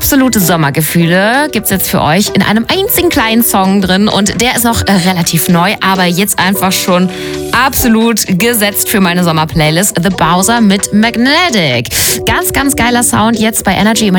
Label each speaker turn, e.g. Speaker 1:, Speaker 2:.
Speaker 1: absolute Sommergefühle gibt's jetzt für euch in einem einzigen kleinen Song drin und der ist noch relativ neu, aber jetzt einfach schon absolut gesetzt für meine Sommerplaylist. The Bowser mit Magnetic. Ganz, ganz geiler Sound jetzt bei Energy.